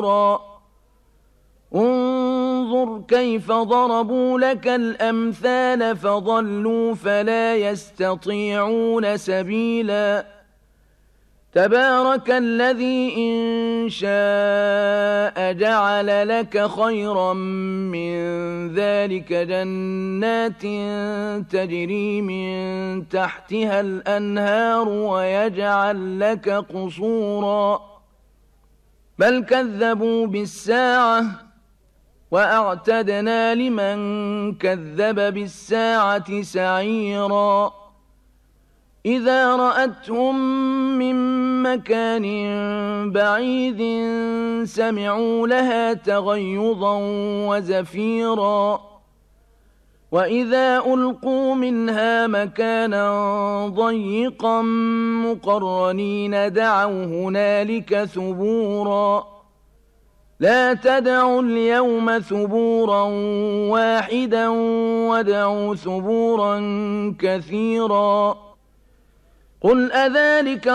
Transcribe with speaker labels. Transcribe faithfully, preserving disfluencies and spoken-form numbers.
Speaker 1: انظر كيف ضربوا لك الأمثال فضلوا فلا يستطيعون سبيلا تبارك الذي إن شاء جعل لك خيرا من ذلك جنات تجري من تحتها الأنهار ويجعل لك قصورا بل كذبوا بالساعة وأعتدنا لمن كذب بالساعة سعيرا إذا رأتهم من مكان بعيد سمعوا لها تغيظا وزفيرا وإذا ألقوا منها مكانا ضيقا مقرنين دعوا هنالك ثبورا لا تدعوا اليوم ثبورا واحدا وادعوا ثبورا كثيرا قل أذلك